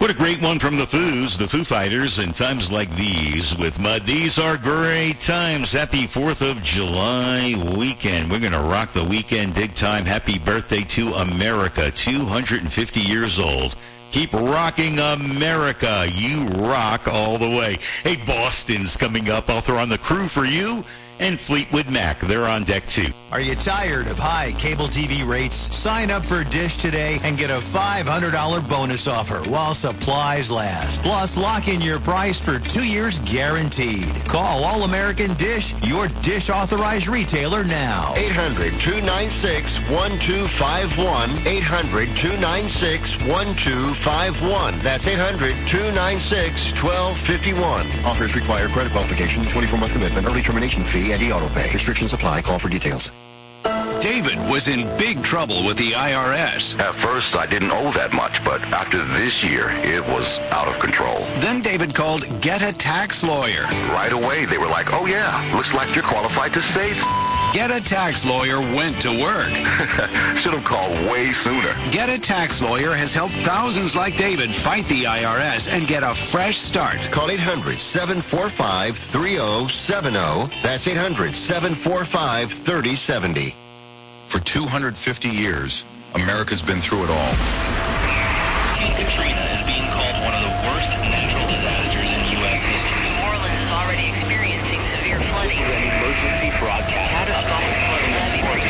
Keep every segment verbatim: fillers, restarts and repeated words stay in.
What a great one from the Foos, the Foo Fighters, in times like these with Mud. These are great times. Happy fourth of July weekend. We're going to rock the weekend big time. Happy birthday to America, two hundred fifty years old. Keep rocking America. You rock all the way. Hey, Boston's coming up. I'll throw on the crew for you. And Fleetwood Mac, they're on deck too. Are you tired of high cable T V rates? Sign up for Dish today and get a five hundred dollars bonus offer while supplies last. Plus, lock in your price for two years guaranteed. Call All American Dish, your Dish authorized retailer now. eight hundred, two nine six, one two five one. eight hundred, two nine six, one two five one. That's eight hundred, two nine six, one two five one. Offers require credit qualification, twenty-four month commitment, early termination fee, and e-auto pay. Restrictions apply. Call for details. David was in big trouble with the I R S. At first, I didn't owe that much, but after this year, it was out of control. Then David called Get a Tax Lawyer. Right away, they were like, oh yeah, looks like you're qualified to save. Get a Tax Lawyer went to work. Should have called way sooner. Get a Tax Lawyer has helped thousands like David fight the I R S and get a fresh start. Call eight hundred, seven four five, three oh seven oh. That's eight hundred, seven four five, three oh seven oh. For two hundred fifty years, America's been through it all. Hurricane Katrina is being called one of the worst natural disasters in U S history. New Orleans is already experiencing severe flooding. This is an emergency broadcast. Catastrophic flooding reported.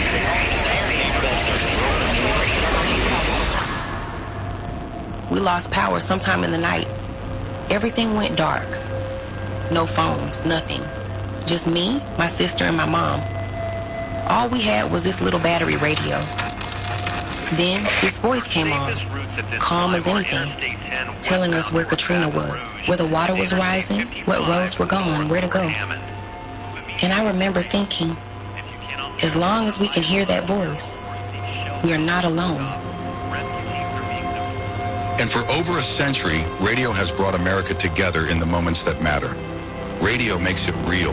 We lost power sometime in the night. Everything went dark. No phones, nothing. Just me, my sister, and my mom. All we had was this little battery radio. Then this voice came on, calm as anything, telling us where Katrina was, where the water was rising, what roads were going, where to go. And I remember thinking, as long as we can hear that voice, we are not alone. And for over a century, radio has brought America together in the moments that matter. Radio makes it real.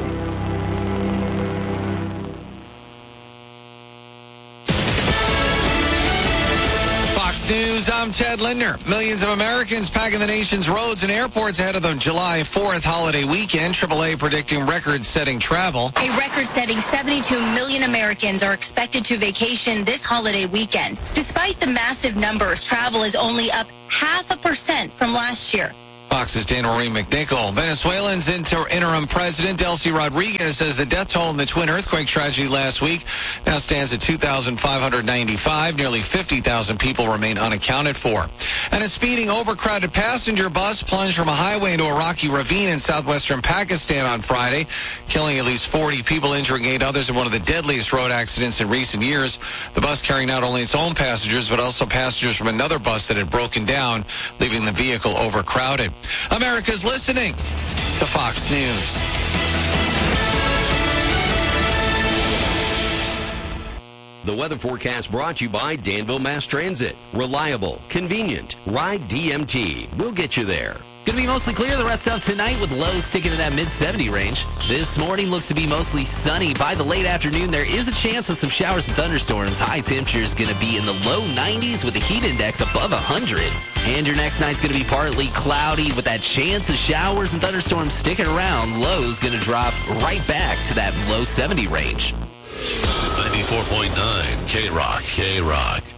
News, I'm Ted Linder. Millions of Americans packing the nation's roads and airports ahead of the July fourth holiday weekend. triple A predicting record-setting travel. A record-setting seventy-two million Americans are expected to vacation this holiday weekend. Despite the massive numbers, travel is only up half a percent from last year. Fox's Dana Marie McNichol. Venezuelan's inter- interim president, Delcy Rodriguez, says the death toll in the twin earthquake tragedy last week now stands at two thousand five hundred ninety-five. Nearly fifty thousand people remain unaccounted for. And a speeding, overcrowded passenger bus plunged from a highway into a rocky ravine in southwestern Pakistan on Friday, killing at least forty people, injuring eight others in one of the deadliest road accidents in recent years. The bus carrying not only its own passengers, but also passengers from another bus that had broken down, leaving the vehicle overcrowded. America's listening to Fox News. The weather forecast brought to you by Danville Mass Transit. Reliable, convenient. Ride D M T. We'll get you there. Going to be mostly clear the rest of tonight with lows sticking in that mid seventy range. This morning looks to be mostly sunny. By the late afternoon, there is a chance of some showers and thunderstorms. High temperature is going to be in the low nineties with a heat index above one hundred. And your next night's going to be partly cloudy with that chance of showers and thunderstorms sticking around. Lows going to drop right back to that low seventy range. ninety-four point nine K-Rock, K-Rock.